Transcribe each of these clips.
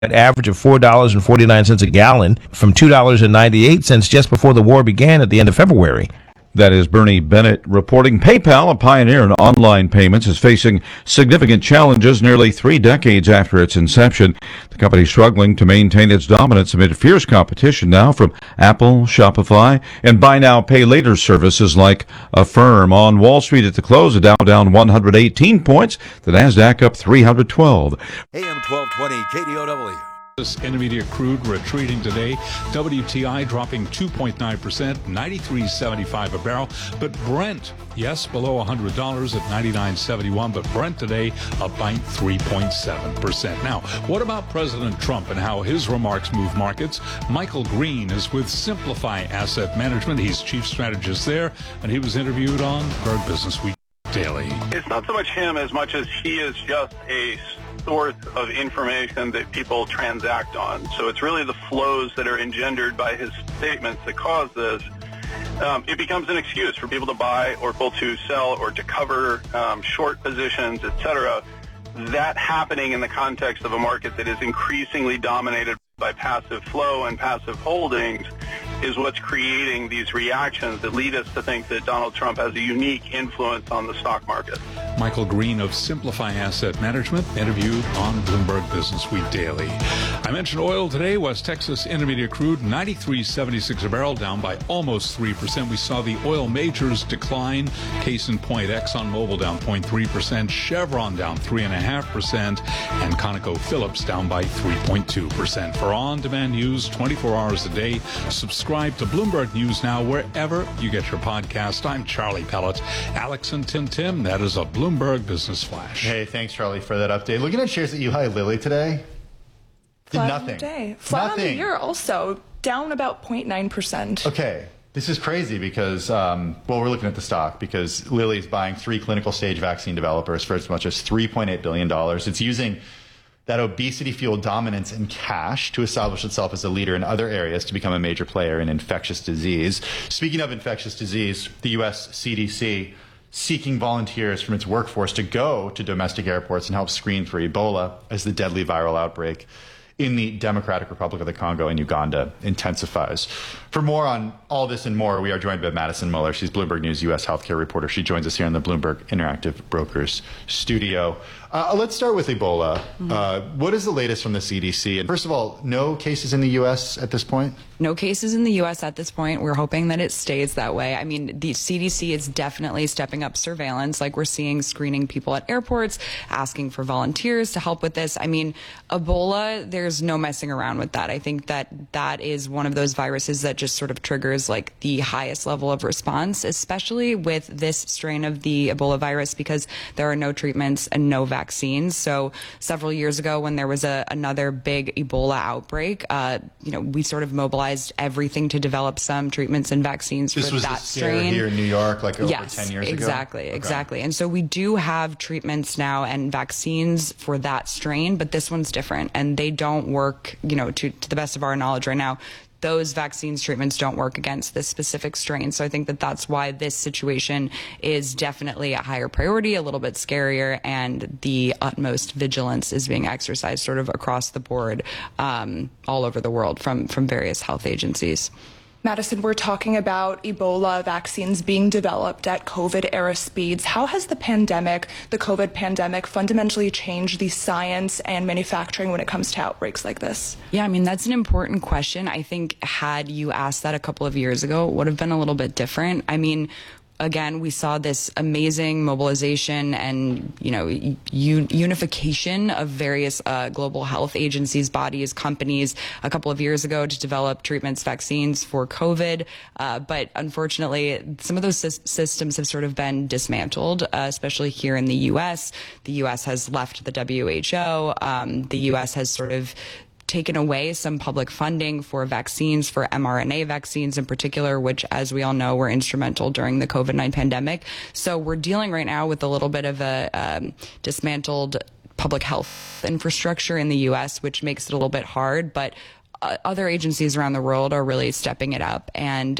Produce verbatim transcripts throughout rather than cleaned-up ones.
an average of four dollars and forty-nine cents a gallon from two dollars and ninety-eight cents just before the war began at the end of February. That is Bernie Bennett reporting. PayPal, a pioneer in online payments, is facing significant challenges nearly three decades after its inception. The company is struggling to maintain its dominance amid fierce competition now from Apple, Shopify, and buy now, pay later services like Affirm. On Wall Street at the close, the Dow down one hundred eighteen points, the Nasdaq up three hundred twelve. A M twelve twenty K D O W. Intermediate crude retreating today. W T I dropping two point nine percent, ninety-three seventy-five a barrel. But Brent, yes, below one hundred dollars at ninety-nine seventy-one. But Brent today up by three point seven percent. Now, what about President Trump and how his remarks move markets? Michael Green is with Simplify Asset Management. He's chief strategist there, and he was interviewed on Bloomberg Business Week Daily. It's not so much him as much as he is just a source of information that people transact on. So it's really the flows that are engendered by his statements that cause this. Um, it becomes an excuse for people to buy or people to sell or to cover um, short positions, et cetera. That happening in the context of a market that is increasingly dominated by passive flow and passive holdings is what's creating these reactions that lead us to think that Donald Trump has a unique influence on the stock market. Michael Green of Simplify Asset Management, interviewed on Bloomberg Business Week Daily. I mentioned oil today. West Texas Intermediate crude, ninety-three seventy-six a barrel, down by almost three percent. We saw the oil majors decline. Case in point, ExxonMobil down zero point three percent, Chevron down three point five percent, and ConocoPhillips down by three point two percent. For on-demand news twenty-four hours a day, subscribe to Bloomberg News Now wherever you get your podcast. I'm Charlie Pellet. Alex and Tim Tim, that is a Bloomberg Business Flash. Hey, thanks, Charlie, for that update. Looking at shares at Eli Lilly today, did Flat nothing. On the day. Flat nothing. on the year also, down about zero point nine percent. Okay, this is crazy because, um, well, we're looking at the stock because Lilly is buying three clinical stage vaccine developers for as much as three point eight billion dollars. It's using that obesity-fueled dominance in cash to establish itself as a leader in other areas to become a major player in infectious disease. Speaking of infectious disease, the U S C D C seeking volunteers from its workforce to go to domestic airports and help screen for Ebola as the deadly viral outbreak in the Democratic Republic of the Congo and Uganda intensifies. For more on all this and more, we are joined by Madison Muller. She's Bloomberg News U S healthcare reporter. She joins us here in the Bloomberg Interactive Brokers studio. Uh, let's start with Ebola. Mm-hmm. Uh, what is the latest from the C D C? And first of all, no cases in the U S at this point? No cases in the U S at this point. We're hoping that it stays that way. I mean, the C D C is definitely stepping up surveillance, like we're seeing screening people at airports, asking for volunteers to help with this. I mean, Ebola, there's no messing around with that. I think that that is one of those viruses that just sort of triggers like the highest level of response, especially with this strain of the Ebola virus, because there are no treatments and no vaccines. So several years ago, when there was a, another big Ebola outbreak, uh, you know, we sort of mobilized everything to develop some treatments and vaccines this for was that the scare strain here in New York, like over yes, ten years exactly, ago. Exactly, exactly. Okay. And so we do have treatments now and vaccines for that strain, but this one's different, and they don't work, you know, to, to the best of our knowledge right now. Those vaccines treatments don't work against this specific strain. So I think that that's why this situation is definitely a higher priority, a little bit scarier, and the utmost vigilance is being exercised sort of across the board, um, all over the world from, from various health agencies. Madison, we're talking about Ebola vaccines being developed at COVID-era speeds. How has the pandemic, the COVID pandemic, fundamentally changed the science and manufacturing when it comes to outbreaks like this? Yeah, I mean, that's an important question. I think had you asked that a couple of years ago, it would have been a little bit different. I mean, again, we saw this amazing mobilization and, you know, un unification of various uh, global health agencies, bodies, companies a couple of years ago to develop treatments, vaccines for COVID. Uh, but unfortunately, some of those sy systems have sort of been dismantled, uh, especially here in the U S. The U S has left the W H O. Um, the U S has sort of taken away some public funding for vaccines, for mRNA vaccines in particular, which, as we all know, were instrumental during the COVID nineteen pandemic. So we're dealing right now with a little bit of a um, dismantled public health infrastructure in the U S, which makes it a little bit hard. But uh, other agencies around the world are really stepping it up. And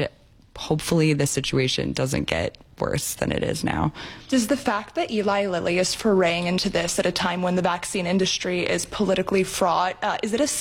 hopefully the situation doesn't get worse than it is now. Does the fact that Eli Lilly is foraying into this at a time when the vaccine industry is politically fraught, uh, is it a